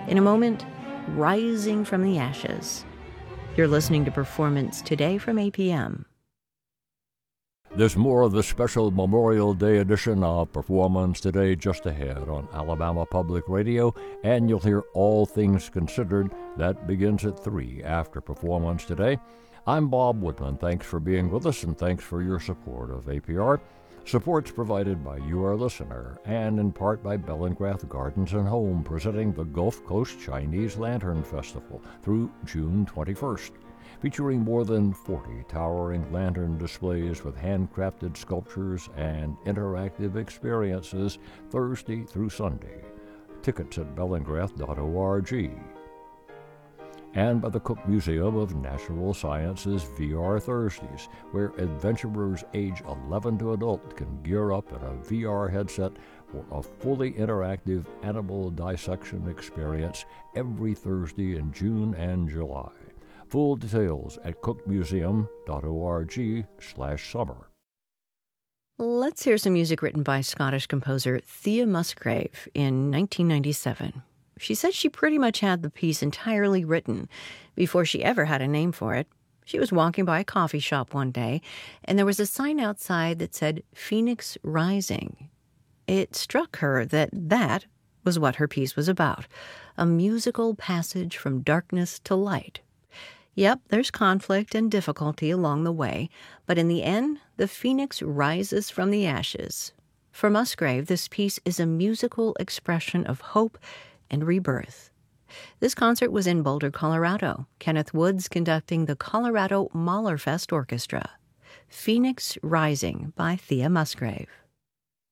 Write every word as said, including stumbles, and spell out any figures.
In a moment, rising from the ashes. You're listening to Performance Today from A P M. There's more of the special Memorial Day edition of Performance Today just ahead on Alabama Public Radio, and you'll hear All Things Considered. That begins at three after Performance Today. I'm Bob Woodman. Thanks for being with us, and thanks for your support of A P R. Support's provided by you, our listener, and in part by Bellingrath Gardens and Home, presenting the Gulf Coast Chinese Lantern Festival through June twenty-first. Featuring more than forty towering lantern displays with handcrafted sculptures and interactive experiences Thursday through Sunday. Tickets at bellingrath dot org. And by the Cook Museum of Natural Sciences V R Thursdays, where adventurers age eleven to adult can gear up in a V R headset for a fully interactive animal dissection experience every Thursday in June and July. Full details at cook museum dot org slash summer. Let's hear some music written by Scottish composer Thea Musgrave in nineteen ninety-seven. She said she pretty much had the piece entirely written before she ever had a name for it. She was walking by a coffee shop one day, and there was a sign outside that said Phoenix Rising. It struck her that that was what her piece was about, a musical passage from darkness to light. Yep, there's conflict and difficulty along the way, but in the end, the phoenix rises from the ashes. For Musgrave, this piece is a musical expression of hope and rebirth. This concert was in Boulder, Colorado. Kenneth Woods conducting the Colorado Mahlerfest Orchestra. Phoenix Rising by Thea Musgrave.